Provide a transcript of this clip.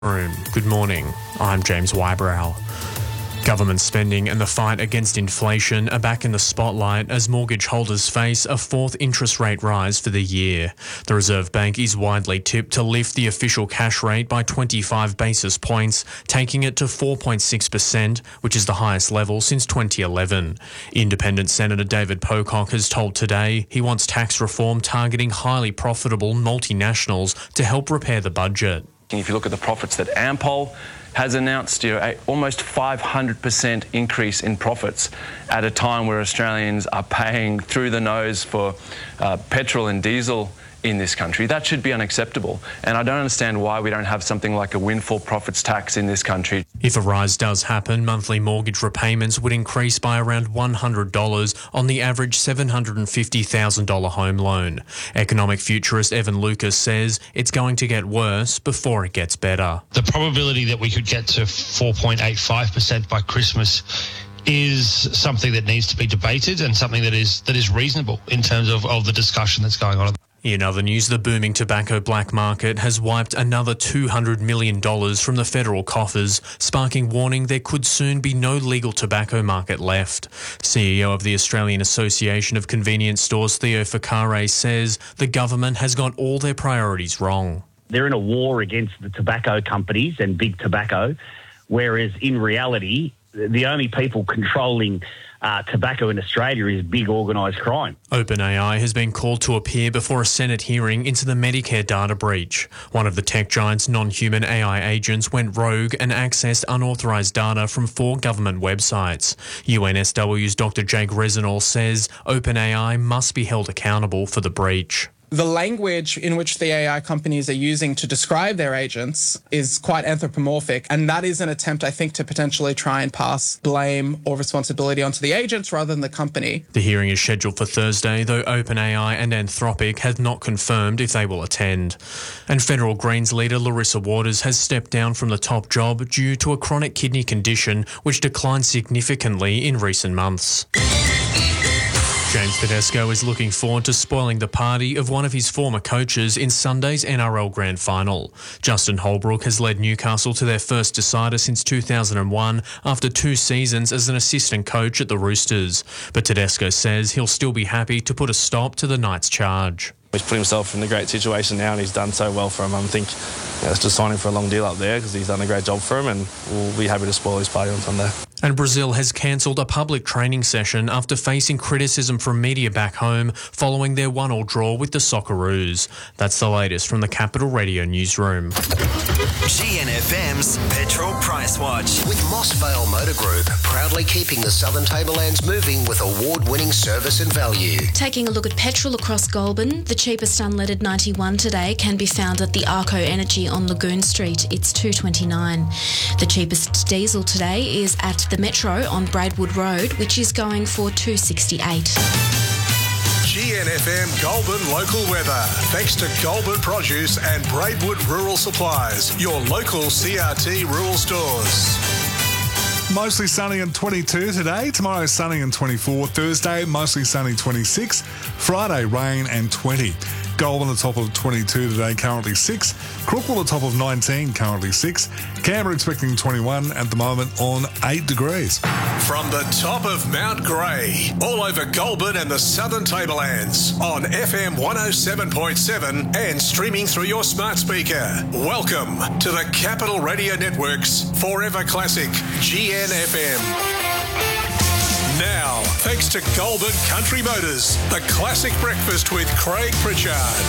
Good morning, I'm James Wybrow. Government spending and the fight against inflation are back in the spotlight as mortgage holders face a fourth interest rate rise for the year. The Reserve Bank is widely tipped to lift the official cash rate by 25 basis points, taking it to 4.6%, which is the highest level since 2011. Independent Senator David Pocock has told Today he wants tax reform targeting highly profitable multinationals to help repair the budget. If you look at the profits that Ampol has announced, almost 500% increase in profits at a time where Australians are paying through the nose for petrol and diesel in this country. That should be unacceptable. And I don't understand why we don't have something like a windfall profits tax in this country. If a rise does happen, monthly mortgage repayments would increase by around $100 on the average $750,000 home loan. Economic futurist Evan Lucas says it's going to get worse before it gets better. The probability that we could get to 4.85% by Christmas is something that needs to be debated and something that is reasonable in terms of the discussion that's going on. In other news, the booming tobacco black market has wiped another $200 million from the federal coffers, sparking warning there could soon be no legal tobacco market left. CEO of the Australian Association of Convenience Stores, Theo Ficare, says the government has got all their priorities wrong. They're in a war against the tobacco companies and big tobacco, whereas in reality, the only people controlling tobacco in Australia is big organised crime. OpenAI has been called to appear before a Senate hearing into the Medicare data breach. One of the tech giant's non-human AI agents went rogue and accessed unauthorised data from 4 government websites. UNSW's Dr. Jake Reznor says OpenAI must be held accountable for the breach. The language in which the AI companies are using to describe their agents is quite anthropomorphic, and that is an attempt, I think, to potentially try and pass blame or responsibility onto the agents rather than the company. The hearing is scheduled for Thursday, though OpenAI and Anthropic have not confirmed if they will attend. And federal Greens leader Larissa Waters has stepped down from the top job due to a chronic kidney condition which declined significantly in recent months. James Tedesco is looking forward to spoiling the party of one of his former coaches in Sunday's NRL Grand Final. Justin Holbrook has led Newcastle to their first decider since 2001 after 2 seasons as an assistant coach at the Roosters. But Tedesco says he'll still be happy to put a stop to the Knights' charge. He's put himself in a great situation now and he's done so well for him. I think let's just sign him for a long deal up there because he's done a great job for him and we'll be happy to spoil his party on Sunday. And Brazil has cancelled a public training session after facing criticism from media back home following their 1-1 draw with the Socceroos. That's the latest from the Capital Radio newsroom. GNFM's Petrol Price Watch. With Mossvale Motor Group, proudly keeping the Southern Tablelands moving with award-winning service and value. Taking a look at petrol across Goulburn, the cheapest unleaded 91 today can be found at the Arco Energy on Lagoon Street. It's $2.29. The cheapest diesel today is at the Metro on Braidwood Road, which is going for $2.68. GNFM Goulburn local weather. Thanks to Goulburn Produce and Braidwood Rural Supplies, your local CRT rural stores. Mostly sunny and 22 today. Tomorrow sunny and 24. Thursday mostly sunny 26. Friday rain and 20. Goulburn the top of 22 today, currently 6. Crookwell the top of 19, currently 6. Canberra expecting 21 at the moment on 8 degrees. From the top of Mount Grey, all over Goulburn and the Southern Tablelands, on FM 107.7 and streaming through your smart speaker. Welcome to the Capital Radio Network's Forever Classic, GNFM. Now, thanks to Goulburn Country Motors, the classic breakfast with Craig Pritchard.